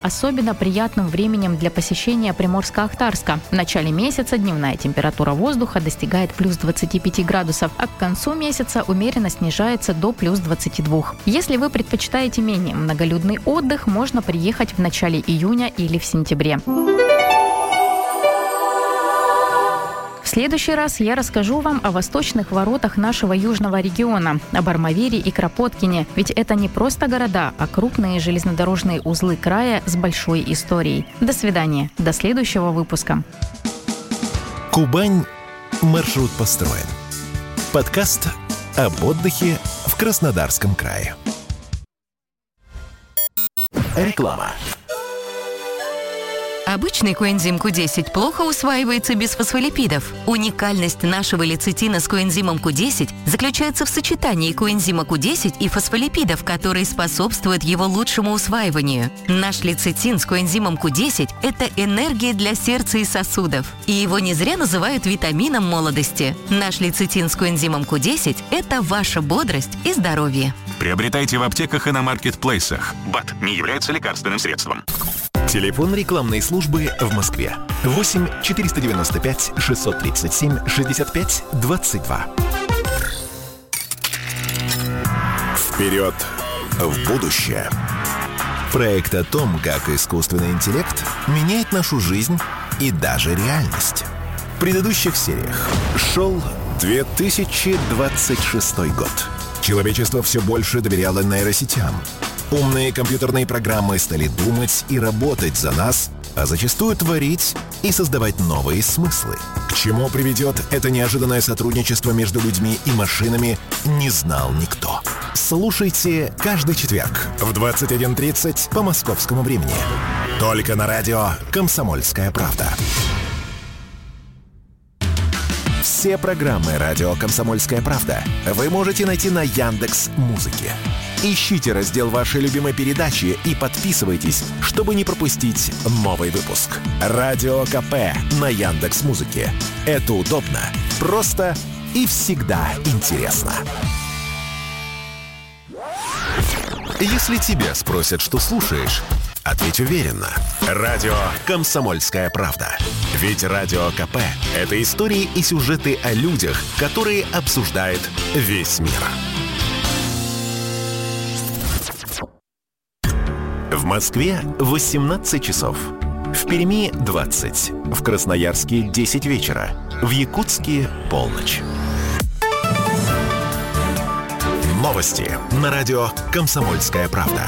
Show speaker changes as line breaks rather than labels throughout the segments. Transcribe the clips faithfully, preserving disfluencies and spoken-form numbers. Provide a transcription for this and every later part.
особенно приятным временем для посещения Приморско-Ахтарска. В начале месяца дневная температура воздуха достигает плюс двадцати пяти градусов, а к концу месяца умеренно снижается до плюс двадцати двух. Если вы предпочитаете менее многолюдный отдых, можно приехать в начале июня или в сентябре. В следующий раз я расскажу вам о восточных воротах нашего южного региона, об Армавире и Кропоткине, ведь это не просто города, а крупные железнодорожные узлы края с большой историей. До свидания, до следующего выпуска.
Кубань. Маршрут построен. Подкаст об отдыхе в Краснодарском крае. Реклама.
Обычный коэнзим ку десять плохо усваивается без фосфолипидов. Уникальность нашего лецитина с коэнзимом ку десять заключается в сочетании коэнзима ку десять и фосфолипидов, которые способствуют его лучшему усваиванию. Наш лецитин с коэнзимом ку десять – это энергия для сердца и сосудов. И его не зря называют витамином молодости. Наш лецитин с коэнзимом ку десять – это ваша бодрость и здоровье.
Приобретайте в аптеках и на маркетплейсах. БАД не является лекарственным средством.
Телефон рекламной службы в Москве. восемь четыреста девяносто пять шестьсот тридцать семь шестьдесят пять двадцать два. Вперед в будущее. Проект о том, как искусственный интеллект меняет нашу жизнь и даже реальность. В предыдущих сериях шел две тысячи двадцать шестой год. Человечество все больше доверяло нейросетям. Умные компьютерные программы стали думать и работать за нас, а зачастую творить и создавать новые смыслы. К чему приведет это неожиданное сотрудничество между людьми и машинами, не знал никто. Слушайте каждый четверг в двадцать один тридцать по московскому времени. Только на радио «Комсомольская правда». Все программы радио «Комсомольская правда» вы можете найти на Яндекс.Музыке. Ищите раздел вашей любимой передачи и подписывайтесь, чтобы не пропустить новый выпуск. Радио КП на Яндекс.Музыке. Это удобно, просто и всегда интересно. Если тебя спросят, что слушаешь, ответь уверенно. Радио «Комсомольская правда». Ведь Радио КП – это истории и сюжеты о людях, которые обсуждает весь мир. В Москве восемнадцать часов. В Перми двадцать. В Красноярске десять вечера. В Якутске полночь. Новости на радио «Комсомольская правда».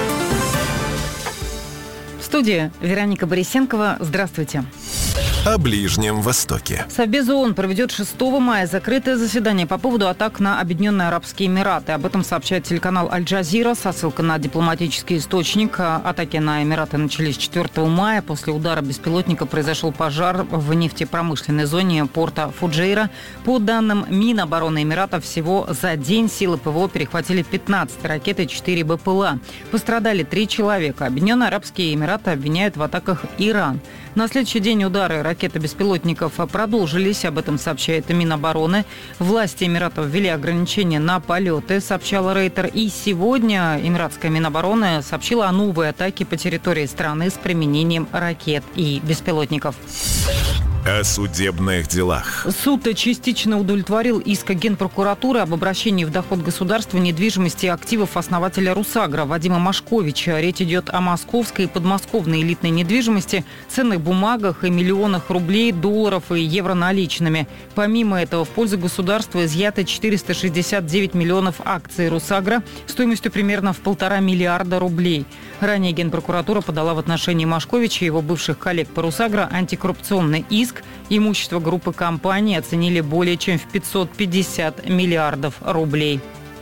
В студии Вероника Борисенкова. Здравствуйте.
О Ближнем Востоке.
Совбез ООН проведет шестого мая закрытое заседание по поводу атак на Объединенные Арабские Эмираты. Об этом сообщает телеканал Аль-Джазира со ссылкой на дипломатический источник. Атаки на Эмираты начались четвёртого мая. После удара беспилотника произошел пожар в нефтепромышленной зоне порта Фуджейра. По данным Минобороны Эмиратов, всего за день силы ПВО перехватили пятнадцать ракет и четыре БПЛА. Пострадали три человека. Объединенные Арабские Эмираты обвиняют в атаках Иран. На следующий день удары ракет и беспилотников продолжились, об этом сообщает Минобороны. Власти Эмиратов ввели ограничения на полеты, сообщала Рейтер. И сегодня Эмиратская Минобороны сообщила о новой атаке по территории страны с применением ракет и беспилотников.
О судебных делах.
Суд частично удовлетворил иск Генпрокуратуры об обращении в доход государства недвижимости и активов основателя «Русагра» Вадима Машковича. Речь идет о московской и подмосковной элитной недвижимости, ценных бумагах и миллионах рублей, долларов и евро наличными. Помимо этого, в пользу государства изъято четыреста шестьдесят девять миллионов акций «Русагра» стоимостью примерно в полтора миллиарда рублей. Ранее Генпрокуратура подала в отношении Машковича и его бывших коллег по «Русагра» антикоррупционный иск. Имущество группы компаний оценили более чем в пятьсот пятьдесят миллиардов рублей.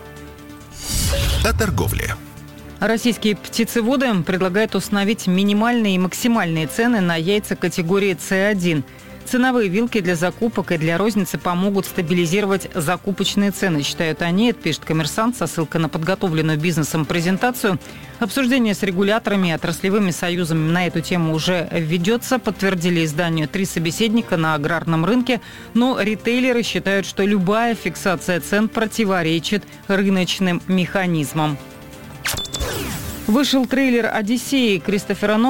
О торговле.
Российские птицеводы предлагают установить минимальные и максимальные цены на яйца категории С один. Ценовые вилки для закупок и для розницы помогут стабилизировать закупочные цены, считают они. Это пишет «Коммерсант» со ссылкой на подготовленную бизнесом презентацию. Обсуждение с регуляторами и отраслевыми союзами на эту тему уже ведется. Подтвердили изданию три собеседника на аграрном рынке. Но ритейлеры считают, что любая фиксация цен противоречит рыночным механизмам. Вышел трейлер «Одиссеи» Кристофера Нолана.